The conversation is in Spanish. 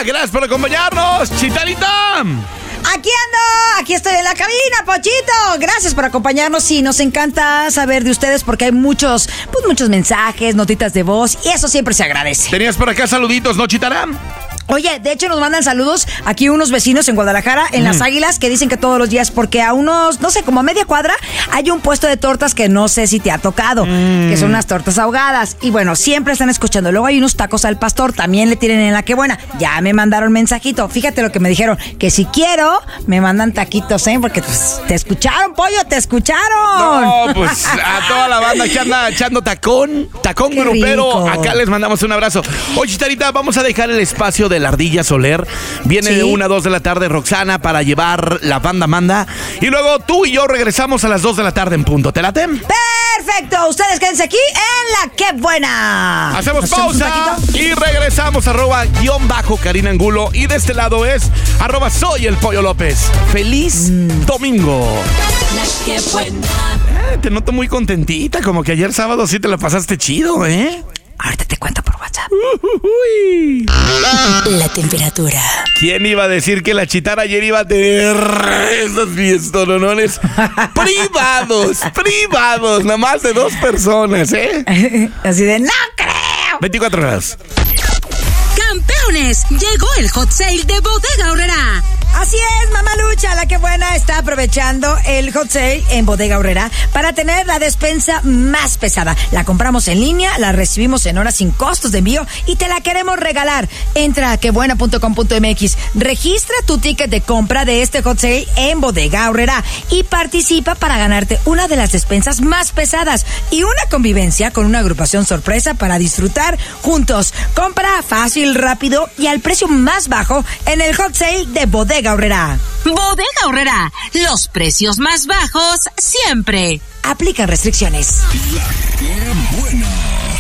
Gracias por acompañarnos, Chicharita. Aquí estoy en la cabina, Pochito. Gracias por acompañarnos y nos encanta saber de ustedes porque hay muchos mensajes, notitas de voz y eso siempre se agradece. Tenías por acá saluditos, ¿no, Chitara? Oye, de hecho nos mandan saludos aquí unos vecinos en Guadalajara, en Las Águilas, que dicen que todos los días, porque a unos, no sé, como a media cuadra, hay un puesto de tortas que no sé si te ha tocado, que son unas tortas ahogadas. Y bueno, siempre están escuchando. Luego hay unos tacos al pastor, también le tienen en la que buena. Ya me mandaron mensajito. Fíjate lo que me dijeron, que si quiero, me mandan taquitos, porque pues, te escucharon, pollo, te escucharon. No, pues a toda la banda que anda echando tacón Qué grupero, rico. acá les mandamos un abrazo. Oye, Chitarita, vamos a dejar el espacio de la Ardilla Soler. Viene Sí. de 1 a 2 de la tarde Roxana para llevar la banda manda. Y luego tú y yo regresamos a las 2 de la tarde en punto. ¿Te late? Perfecto, ustedes quédense aquí en la que buena. Hacemos ¿Nos echamos un pausa taquito? y regresamos. @ Karina Angulo. Y de este lado es @soy el Pollo López. ¡Feliz domingo! La que buena. Te noto muy contentita, como que ayer sábado sí te la pasaste chido, ¿eh? Ahorita te cuento por WhatsApp. Uy. La temperatura. ¿Quién iba a decir que la Chitara ayer iba a tener esos fiestonones privados, nada más de 2 personas, ¿eh? Así de, no creo. 24 horas. Campeones, llegó el hot sale de Bodega Aurrerá. Así es, Mamalucha, la que buena está aprovechando el hot sale en Bodega Aurrerá para tener la despensa más pesada. La compramos en línea, la recibimos en horas sin costos de envío y te la queremos regalar. Entra a quebuena.com.mx, registra tu ticket de compra de este hot sale en Bodega Aurrerá y participa para ganarte una de las despensas más pesadas y una convivencia con una agrupación sorpresa para disfrutar juntos. Compra fácil, rápido y al precio más bajo en el hot sale de Bodega Aurrerá. Bodega Aurrerá, los precios más bajos siempre. Aplican restricciones. La que buena.